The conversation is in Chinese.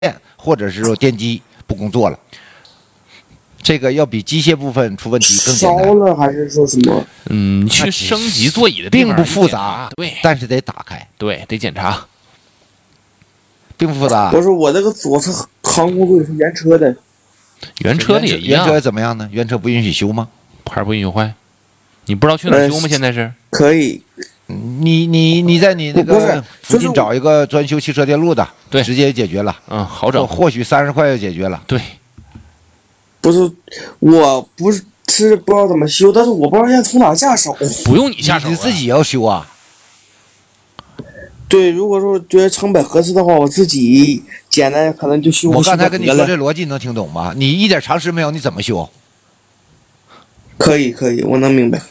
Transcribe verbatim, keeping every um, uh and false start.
或者是说电机不工作了。这个要比机械部分出问题更简单。 烧了还是说什么？ 嗯，去升级座椅的地方并不复杂， 对， 但是得打开， 对，得检查， 并不复杂。 不是我这个左侧航空座椅是原车的， 原车的也一样。 原车怎么样呢？原车不允许修吗？ 牌不允许坏？你不知道去哪儿修吗？现在是可以。 你你你在你那个附近找一个专修汽车电路的， 对， 直接解决了。 嗯，好整， 或许三十块就解决了。 对， 不是，我不是是不知道怎么修，但是我不知道现在从哪下手。 不用你下手、啊， 你自己要修啊。 对，如果说觉得成本合适的话，我自己简单可能就修。 我刚才跟你说这逻辑，你能听懂吗？你一点常识没有，你怎么修？ 可以可以，我能明白。